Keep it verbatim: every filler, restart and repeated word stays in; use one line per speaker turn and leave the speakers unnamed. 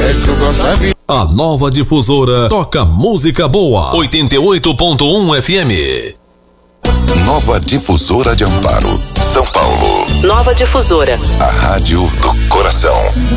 Comércio Costa Verde.
A Nova Difusora toca música boa. oitenta e oito ponto um F M.
Nova Difusora de Amparo, São Paulo.
Nova Difusora.
A rádio do coração.